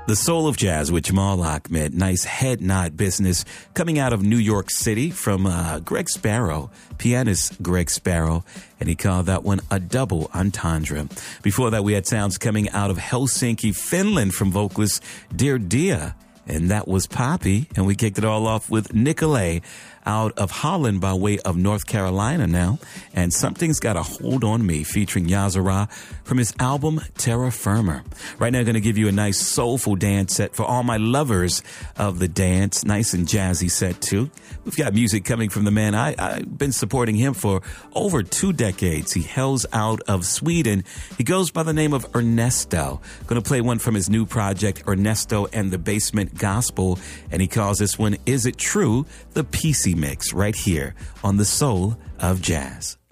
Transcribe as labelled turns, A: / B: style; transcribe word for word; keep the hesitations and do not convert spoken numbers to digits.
A: The Soul of Jazz with Jamal Ahmed. Nice head nod business coming out of New York City from uh, Greg Sparrow, pianist Greg Sparrow, and he called that one a double entendre. Before that, we had sounds coming out of Helsinki, Finland from vocalist Dear Dia, and that was Poppy, and we kicked it all off with Nicolay out of Holland by way of North Carolina now, and Something's Got a Hold on Me featuring Yazara from his album Terra Firma. Right now, I'm going to give you a nice soulful dance set for all my lovers of the dance. Nice and jazzy set too. We've got music coming from the man. I, I've been supporting him for over two decades. He hails out of Sweden. He goes by the name of Ernesto. Going to play one from his new project, Ernesto and the Basement Gospel, and he calls this one, Is It True? The P C Mix, right here on The Soul of Jazz.